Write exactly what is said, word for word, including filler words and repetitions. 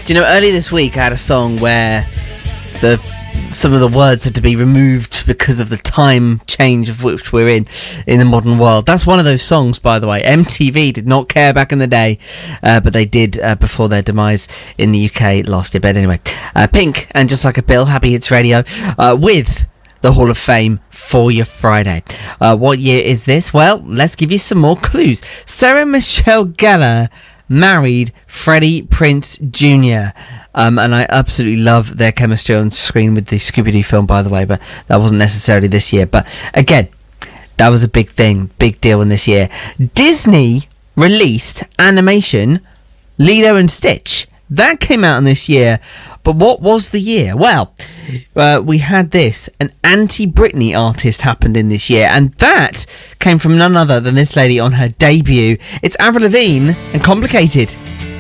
Do you know, earlier this week I had a song where the some of the words had to be removed because of the time change of which we're in in the modern world. That's one of those songs, by the way. M T V did not care back in the day, uh, but they did uh, before their demise in the U K last year. But anyway, uh, Pink and Just Like a Pill, Happy Hits Radio, uh, with the Hall of Fame for your Friday. Uh, what year is this? Well, let's give you some more clues. Sarah Michelle Gellar married Freddie Prinze Junior Um, and I absolutely love their chemistry on screen with the Scooby-Doo film, by the way, but that wasn't necessarily this year. But again, that was a big thing, big deal in this year. Disney released animation Lilo and Stitch. That came out in this year, but what was the year? Well, uh, we had this. An anti-Britney artist happened in this year, and that came from none other than this lady on her debut. It's Avril Lavigne and Complicated.